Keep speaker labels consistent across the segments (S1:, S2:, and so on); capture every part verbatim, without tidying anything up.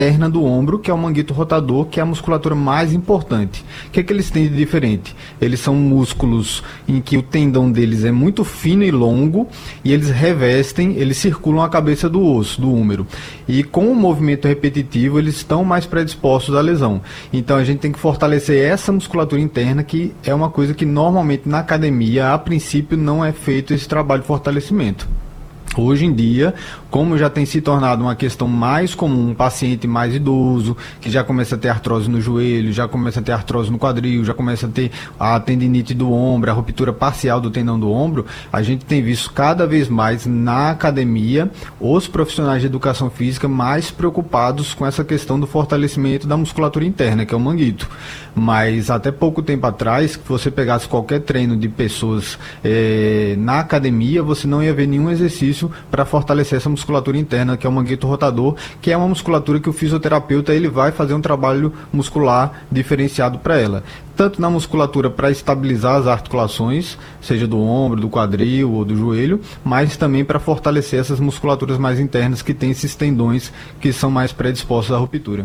S1: interna do ombro, que é o manguito rotador, que é a musculatura mais importante. O que é que eles têm de diferente? Eles são músculos em que o tendão deles é muito fino e longo e eles revestem, eles circulam a cabeça do osso, do húmero. E com o movimento repetitivo, eles estão mais predispostos à lesão. Então a gente tem que fortalecer essa musculatura interna, que é uma coisa que normalmente na academia, a princípio, não é feito esse trabalho de fortalecimento. Hoje em dia, como já tem se tornado uma questão mais comum, um paciente mais idoso, que já começa a ter artrose no joelho, já começa a ter artrose no quadril, já começa a ter a tendinite do ombro, a ruptura parcial do tendão do ombro, a gente tem visto cada vez mais na academia os profissionais de educação física mais preocupados com essa questão do fortalecimento da musculatura interna, que é o manguito. Mas até pouco tempo atrás, se você pegasse qualquer treino de pessoas eh, na academia, você não ia ver nenhum exercício para fortalecer essa musculatura interna, que é o manguito rotador, que é uma musculatura que o fisioterapeuta ele vai fazer um trabalho muscular diferenciado para ela. Tanto na musculatura para estabilizar as articulações, seja do ombro, do quadril ou do joelho, mas também para fortalecer essas musculaturas mais internas que têm esses tendões que são mais predispostos à ruptura.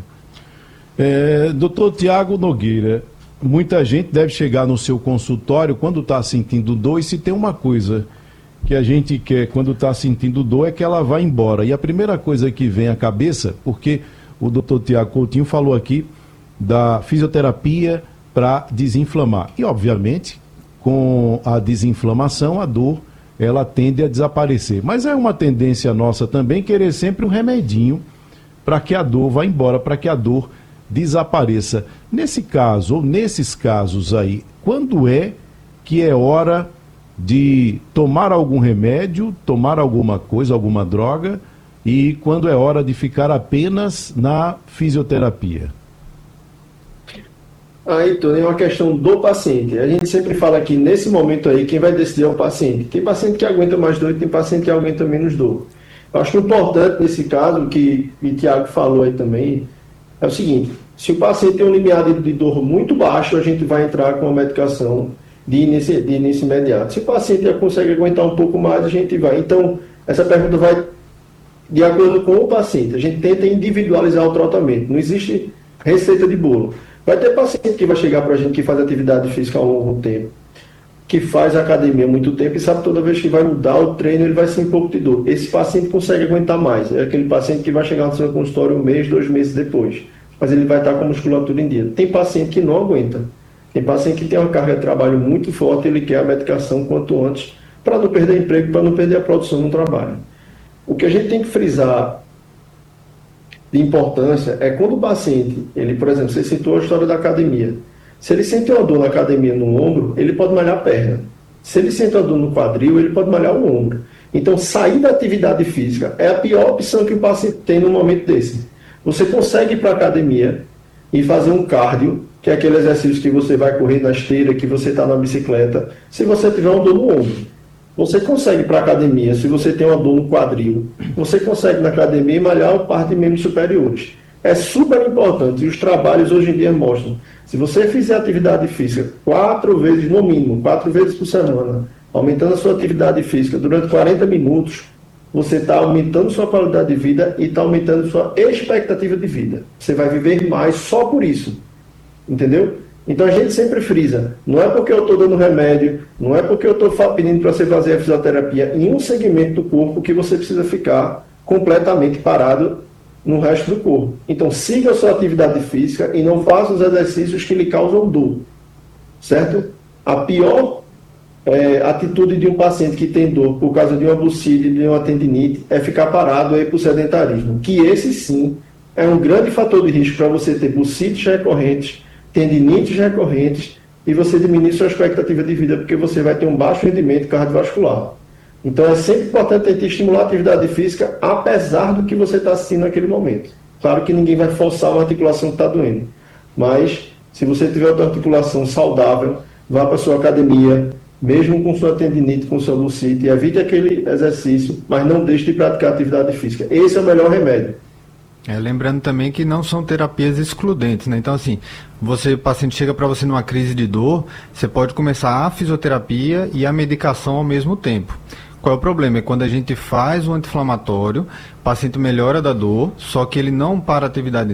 S2: É, doutor Tiago Nogueira, muita gente deve chegar no seu consultório quando está sentindo dor, e se tem uma coisa que a gente quer quando está sentindo dor é que ela vá embora. E a primeira coisa que vem à cabeça, porque o doutor Tiago Coutinho falou aqui da fisioterapia para desinflamar. E, obviamente, com a desinflamação, a dor, ela tende a desaparecer. Mas é uma tendência nossa também querer sempre um remedinho para que a dor vá embora, para que a dor desapareça. Nesse caso, ou nesses casos aí, quando é que é hora de tomar algum remédio, tomar alguma coisa, alguma droga, e quando é hora de ficar apenas na fisioterapia?
S3: Aí, Tony, é uma questão do paciente. A gente sempre fala que nesse momento aí, quem vai decidir é o paciente. Tem paciente que aguenta mais dor e tem paciente que aguenta menos dor. Eu acho que o importante nesse caso, que o Tiago falou aí também, é o seguinte: se o paciente tem um limiar de dor muito baixo, a gente vai entrar com a medicação de início, de início imediato. Se o paciente já consegue aguentar um pouco mais, a gente vai. Então, essa pergunta vai de acordo com o paciente. A gente tenta individualizar o tratamento. Não existe receita de bolo. Vai ter paciente que vai chegar para a gente que faz atividade física há um longo tempo, que faz academia há muito tempo e sabe que toda vez que vai mudar o treino, ele vai sentir um pouco de dor. Esse paciente consegue aguentar mais. É aquele paciente que vai chegar no seu consultório um mês, dois meses depois. Mas ele vai estar com a musculatura em dia. Tem paciente que não aguenta. Tem paciente que tem uma carga de trabalho muito forte, ele quer a medicação quanto antes, para não perder emprego, para não perder a produção no trabalho. O que a gente tem que frisar de importância é quando o paciente, ele, por exemplo, você citou a história da academia. Se ele sente uma dor na academia no ombro, ele pode malhar a perna. Se ele sente uma dor no quadril, ele pode malhar o ombro. Então, sair da atividade física é a pior opção que o paciente tem no momento desse. Você consegue ir para a academia e fazer um cardio, que é aquele exercício que você vai correr na esteira, que você está na bicicleta, se você tiver uma dor no ombro. Você consegue ir para a academia, se você tem uma dor no quadril, você consegue na academia malhar a parte de membros superiores. É super importante, e os trabalhos hoje em dia mostram. Se você fizer atividade física quatro vezes, no mínimo, quatro vezes por semana, aumentando a sua atividade física durante quarenta minutos, você está aumentando sua qualidade de vida e está aumentando sua expectativa de vida. Você vai viver mais só por isso. Entendeu? Então a gente sempre frisa, não é porque eu estou dando remédio, não é porque eu estou pedindo para você fazer a fisioterapia em um segmento do corpo que você precisa ficar completamente parado no resto do corpo. Então siga a sua atividade física e não faça os exercícios que lhe causam dor, certo? A pior é, atitude de um paciente que tem dor por causa de uma bursite, de uma tendinite, é ficar parado aí por sedentarismo, que esse sim é um grande fator de risco para você ter bursites recorrentes, tendinites recorrentes, e você diminuir sua expectativa de vida, porque você vai ter um baixo rendimento cardiovascular. Então é sempre importante a gente estimular a atividade física, apesar do que você está assistindo naquele momento. Claro que ninguém vai forçar uma articulação que está doendo, mas se você tiver outra articulação saudável, vá para a sua academia, mesmo com sua tendinite, com sua bursite, evite aquele exercício, mas não deixe de praticar atividade física. Esse é o melhor remédio.
S1: É, lembrando também que não são terapias excludentes, né? Então, assim, você, o paciente chega para você numa crise de dor, você pode começar a fisioterapia e a medicação ao mesmo tempo. Qual é o problema? É quando a gente faz o anti-inflamatório, o paciente melhora da dor, só que ele não para a atividade